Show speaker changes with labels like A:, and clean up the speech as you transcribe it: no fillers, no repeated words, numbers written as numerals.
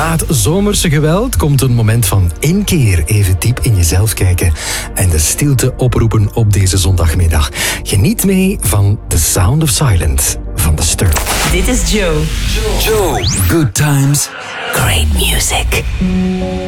A: Na het zomerse geweld komt een moment van één keer even diep in jezelf kijken en de stilte oproepen op deze zondagmiddag. Geniet mee van The Sound of Silence van The Stir.
B: Dit is Joe.
C: Joe. Good times.
B: Great music.